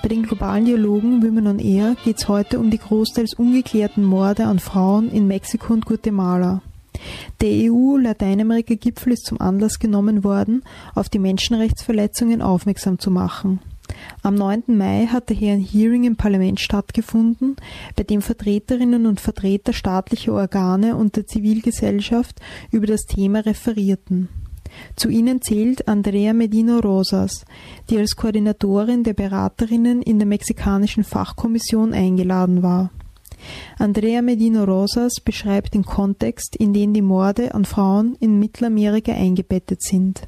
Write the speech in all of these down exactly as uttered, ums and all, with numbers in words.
Bei den globalen Dialogen Women on Air geht es heute um die großteils ungeklärten Morde an Frauen in Mexiko und Guatemala. Der E U-Lateinamerika-Gipfel ist zum Anlass genommen worden, auf die Menschenrechtsverletzungen aufmerksam zu machen. Am neunten Mai hat daher ein Hearing im Parlament stattgefunden, bei dem Vertreterinnen und Vertreter staatlicher Organe und der Zivilgesellschaft über das Thema referierten. Zu ihnen zählt Andrea Medina Rosas, die als Koordinatorin der Beraterinnen in der mexikanischen Fachkommission eingeladen war. Andrea Medina Rosas beschreibt den Kontext, in den die Morde an Frauen in Mittelamerika eingebettet sind.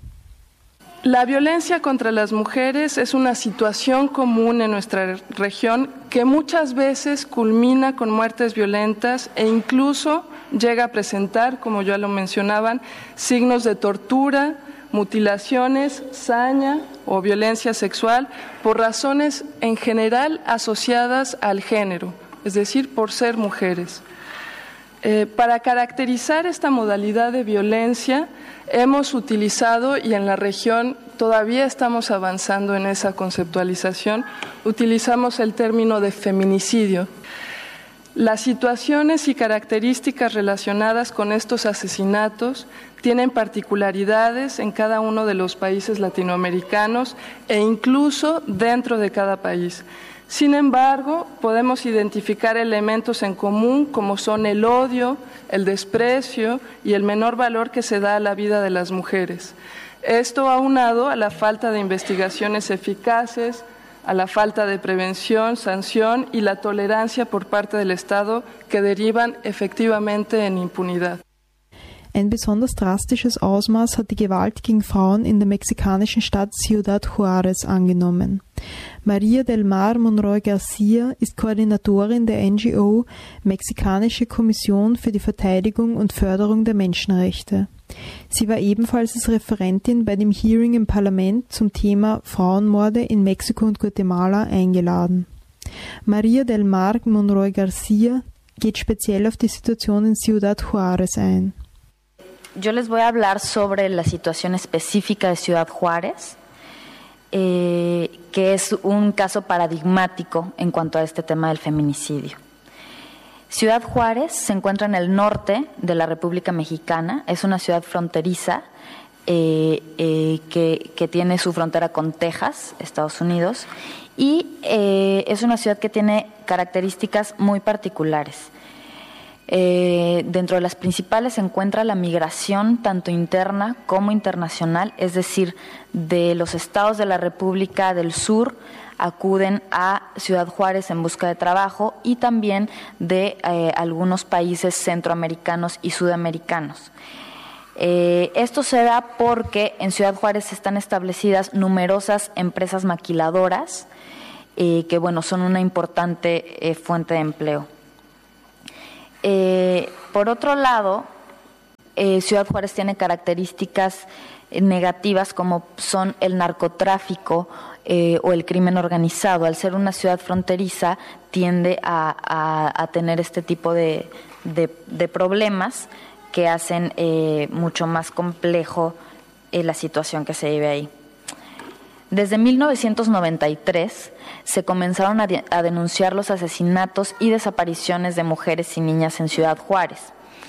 La violencia contra las mujeres es una situación común en nuestra región que muchas veces culmina con muertes violentas e incluso llega a presentar, como ya lo mencionaban, signos de tortura, mutilaciones, saña o violencia sexual por razones en general asociadas al género, es decir, por ser mujeres. Eh, para caracterizar esta modalidad de violencia hemos utilizado, y en la región todavía estamos avanzando en esa conceptualización, utilizamos el término de feminicidio. Las situaciones y características relacionadas con estos asesinatos tienen particularidades en cada uno de los países latinoamericanos e incluso dentro de cada país. Sin embargo, podemos identificar elementos en común como son el odio, el desprecio y el menor valor que se da a la vida de las mujeres. Esto aunado a la falta de investigaciones eficaces, a la falta de prevención, sanción y la tolerancia por parte del Estado que derivan efectivamente en impunidad. Ein besonders drastisches Ausmaß hat die Gewalt gegen Frauen in der mexikanischen Stadt Ciudad Juárez angenommen. María del Mar Monroy García ist Koordinatorin der N G O Mexikanische Kommission für die Verteidigung und Förderung der Menschenrechte. Sie war ebenfalls als Referentin bei dem Hearing im Parlament zum Thema Frauenmorde in Mexiko und Guatemala eingeladen. María del Mar Monroy García geht speziell auf die Situation in Ciudad Juárez ein. Yo les voy a hablar sobre la situación específica de Ciudad Juárez, eh, que es un caso paradigmático en cuanto a este tema del feminicidio. Ciudad Juárez se encuentra en el norte de la República Mexicana, es una ciudad fronteriza eh, eh, que, que tiene su frontera con Texas, Estados Unidos, y eh, es una ciudad que tiene características muy particulares. Eh, dentro de las principales se encuentra la migración tanto interna como internacional, es decir, de los estados de la República del Sur acuden a Ciudad Juárez en busca de trabajo y también de eh, algunos países centroamericanos y sudamericanos. Eh, esto se da porque en Ciudad Juárez están establecidas numerosas empresas maquiladoras eh, que bueno, son una importante eh, fuente de empleo. Eh, por otro lado, eh, Ciudad Juárez tiene características eh, negativas como son el narcotráfico eh, o el crimen organizado. Al ser una ciudad fronteriza tiende a, a, a tener este tipo de, de, de problemas que hacen eh, mucho más complejo eh, la situación que se vive ahí. Desde mil novecientos noventa y tres se comenzaron a, de, a denunciar los asesinatos y desapariciones de mujeres y niñas en Ciudad Juárez.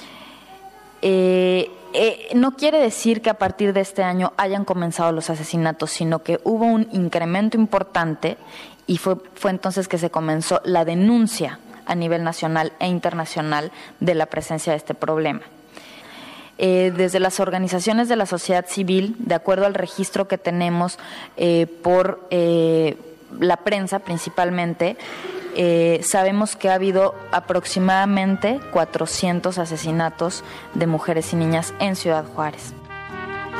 Eh, eh, no quiere decir que a partir de este año hayan comenzado los asesinatos, sino que hubo un incremento importante y fue, fue entonces que se comenzó la denuncia a nivel nacional e internacional de la presencia de este problema. Eh, desde las organizaciones de la sociedad civil, de acuerdo al registro que tenemos eh, por eh, la prensa principalmente, eh, sabemos que ha habido aproximadamente cuatrocientos asesinatos de mujeres y niñas en Ciudad Juárez.